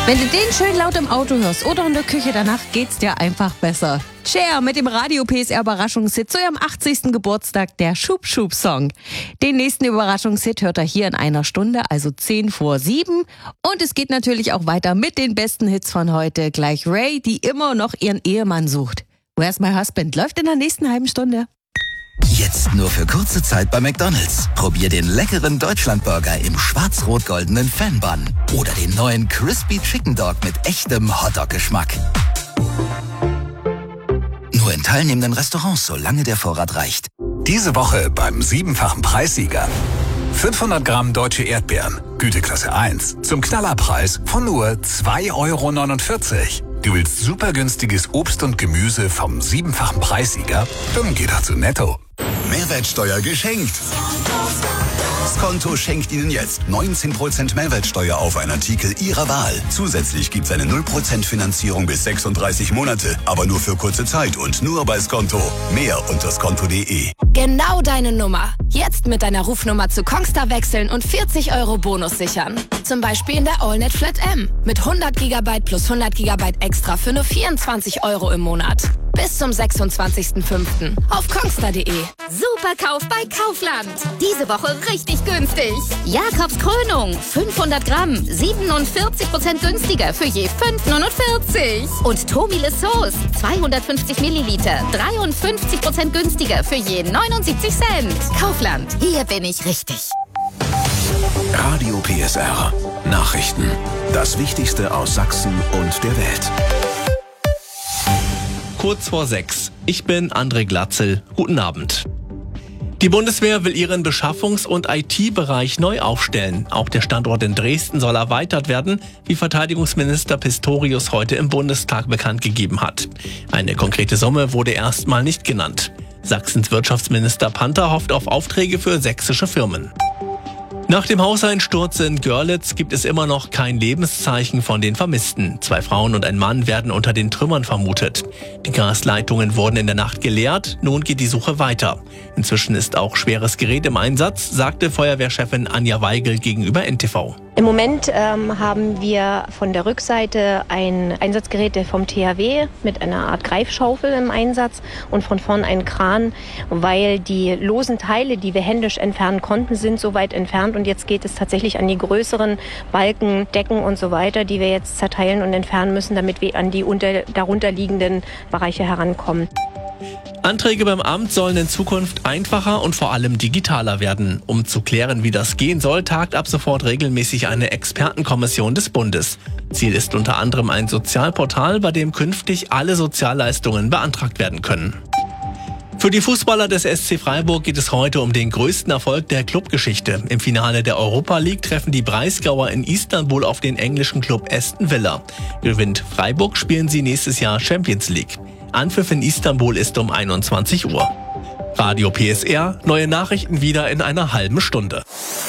Wenn du den schön laut im Auto hörst oder in der Küche, danach geht's dir einfach besser. Cher mit dem Radio PSR Überraschungshit zu ihrem 80. Geburtstag, der Schub-Schub-Song. Den nächsten Überraschungshit hört er hier in einer Stunde, also 6:50. Und es geht natürlich auch weiter mit den besten Hits von heute. Gleich Ray, die immer noch ihren Ehemann sucht. Where's My Husband läuft in der nächsten halben Stunde. Jetzt nur für kurze Zeit bei McDonald's. Probier den leckeren Deutschlandburger im schwarz-rot-goldenen Fan-Bun. Oder den neuen Crispy Chicken Dog mit echtem Hotdog-Geschmack. Nur in teilnehmenden Restaurants, solange der Vorrat reicht. Diese Woche beim 7-fachen Preissieger. 500 Gramm deutsche Erdbeeren, Güteklasse 1, zum Knallerpreis von nur 2,49 €. Du willst super günstiges Obst und Gemüse vom 7-fachen Preissieger? Dann geh doch zu Netto. Mehrwertsteuer geschenkt. Skonto schenkt Ihnen jetzt 19% Mehrwertsteuer auf einen Artikel Ihrer Wahl. Zusätzlich gibt's eine 0% Finanzierung bis 36 Monate, aber nur für kurze Zeit und nur bei Skonto. Mehr unter skonto.de. Genau deine Nummer. Jetzt mit deiner Rufnummer zu Kongstar wechseln und 40 € Bonus sichern. Zum Beispiel in der AllNet Flat M mit 100 GB plus 100 GB extra für nur 24 € im Monat. Bis zum 26.05. auf kongstar.de. Superkauf bei Kaufland. Diese Woche richtig günstig. Jakobs Krönung, 500 Gramm, 47% günstiger für je 5,49 €. Und Tobile Sauce, 250 Milliliter, 53% günstiger für je 79 Cent. Kaufland, hier bin ich richtig. Radio PSR. Nachrichten. Das Wichtigste aus Sachsen und der Welt. Kurz vor 6. Ich bin André Glatzel. Guten Abend. Die Bundeswehr will ihren Beschaffungs- und IT-Bereich neu aufstellen. Auch der Standort in Dresden soll erweitert werden, wie Verteidigungsminister Pistorius heute im Bundestag bekannt gegeben hat. Eine konkrete Summe wurde erstmal nicht genannt. Sachsens Wirtschaftsminister Panther hofft auf Aufträge für sächsische Firmen. Nach dem Hauseinsturz in Görlitz gibt es immer noch kein Lebenszeichen von den Vermissten. 2 Frauen und ein Mann werden unter den Trümmern vermutet. Die Gasleitungen wurden in der Nacht geleert, nun geht die Suche weiter. Inzwischen ist auch schweres Gerät im Einsatz, sagte Feuerwehrchefin Anja Weigel gegenüber NTV. Im Moment haben wir von der Rückseite ein Einsatzgerät vom THW mit einer Art Greifschaufel im Einsatz und von vorn einen Kran, weil die losen Teile, die wir händisch entfernen konnten, sind so weit entfernt und jetzt geht es tatsächlich an die größeren Balken, Decken und so weiter, die wir jetzt zerteilen und entfernen müssen, damit wir an die darunter liegenden Bereiche herankommen. Anträge beim Amt sollen in Zukunft einfacher und vor allem digitaler werden. Um zu klären, wie das gehen soll, tagt ab sofort regelmäßig eine Expertenkommission des Bundes. Ziel ist unter anderem ein Sozialportal, bei dem künftig alle Sozialleistungen beantragt werden können. Für die Fußballer des SC Freiburg geht es heute um den größten Erfolg der Clubgeschichte. Im Finale der Europa League treffen die Breisgauer in Istanbul auf den englischen Club Aston Villa. Gewinnt Freiburg, spielen sie nächstes Jahr Champions League. Anpfiff in Istanbul ist um 21 Uhr. Radio PSR, neue Nachrichten wieder in einer halben Stunde.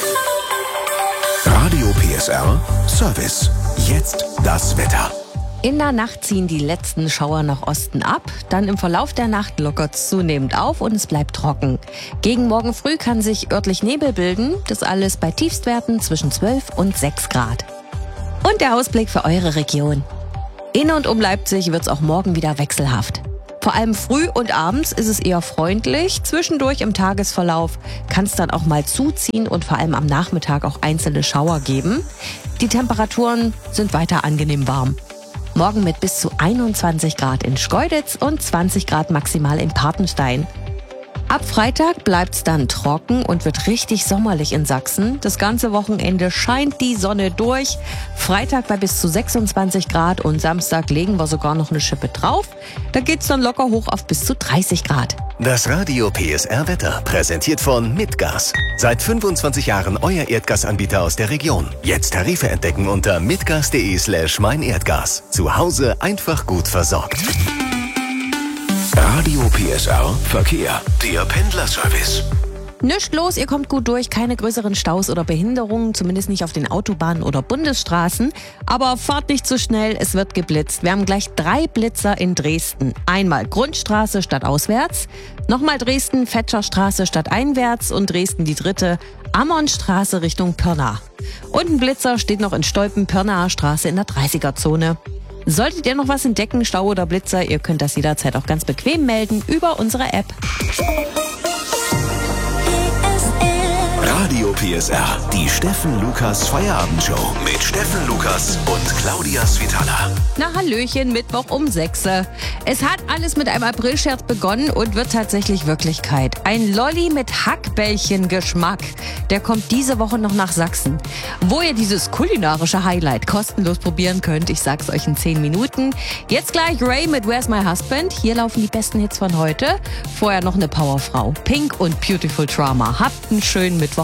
Radio PSR Service. Jetzt das Wetter. In der Nacht ziehen die letzten Schauer nach Osten ab, dann im Verlauf der Nacht lockert es zunehmend auf und es bleibt trocken. Gegen morgen früh kann sich örtlich Nebel bilden, das alles bei Tiefstwerten zwischen 12 und 6 Grad. Und der Ausblick für eure Region. In und um Leipzig wird es auch morgen wieder wechselhaft. Vor allem früh und abends ist es eher freundlich, zwischendurch im Tagesverlauf kann es dann auch mal zuziehen und vor allem am Nachmittag auch einzelne Schauer geben. Die Temperaturen sind weiter angenehm warm. Morgen mit bis zu 21 Grad in Schkeuditz und 20 Grad maximal in Papenstein. Ab Freitag bleibt's dann trocken und wird richtig sommerlich in Sachsen. Das ganze Wochenende scheint die Sonne durch. Freitag bei bis zu 26 Grad und Samstag legen wir sogar noch eine Schippe drauf. Da geht's dann locker hoch auf bis zu 30 Grad. Das Radio PSR Wetter, präsentiert von Mitgas. Seit 25 Jahren euer Erdgasanbieter aus der Region. Jetzt Tarife entdecken unter mitgas.de/meinerdgas. Zu Hause einfach gut versorgt. Radio PSR Verkehr. Der Pendlerservice. Nischt los, ihr kommt gut durch, keine größeren Staus oder Behinderungen, zumindest nicht auf den Autobahnen oder Bundesstraßen. Aber fahrt nicht zu schnell, es wird geblitzt. Wir haben gleich 3 Blitzer in Dresden. Einmal Grundstraße statt auswärts, nochmal Dresden, Fetscherstraße statt einwärts und Dresden die dritte, Ammonstraße Richtung Pirna. Und ein Blitzer steht noch in Stolpen-Pirnaer Straße in der 30er-Zone. Solltet ihr noch was entdecken, Stau oder Blitzer, ihr könnt das jederzeit auch ganz bequem melden über unsere App. Radio PSR, die Steffen Lukas Feierabendshow mit Steffen Lukas und Claudia Svitala. Na hallöchen, Mittwoch um 6. Es hat alles mit einem Aprilscherz begonnen und wird tatsächlich Wirklichkeit. Ein Lolli mit Hackbällchen-Geschmack, der kommt diese Woche noch nach Sachsen. Wo ihr dieses kulinarische Highlight kostenlos probieren könnt, ich sag's euch in 10 Minuten. Jetzt gleich Ray mit Where's My Husband. Hier laufen die besten Hits von heute. Vorher noch eine Powerfrau. Pink und Beautiful Trauma. Habt einen schönen Mittwoch.